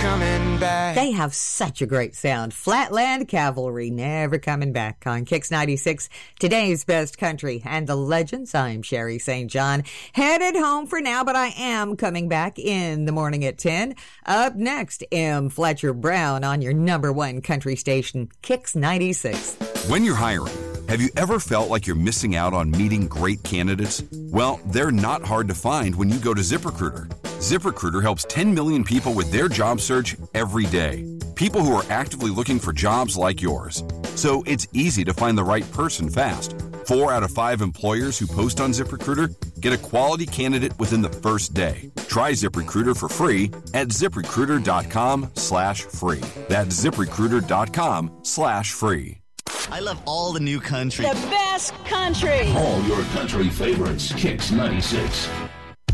coming back. They have such a great sound. Flatland Cavalry, never coming back on Kix 96, today's best country and the legends. I'm Sherry St. John, headed home for now, but I am coming back in the morning at 10. Up next, M. Fletcher Brown on your number one country station, Kix 96. When you're hiring, have you ever felt like you're missing out on meeting great candidates? Well, they're not hard to find when you go to ZipRecruiter. ZipRecruiter helps 10 million people with their job search every day. People who are actively looking for jobs like yours. So it's easy to find the right person fast. 4 out of 5 employers who post on ZipRecruiter get a quality candidate within the first day. Try ZipRecruiter for free at ZipRecruiter.com/free. That's ZipRecruiter.com/free. I love all the new country. The best country. All your country favorites. Kix 96.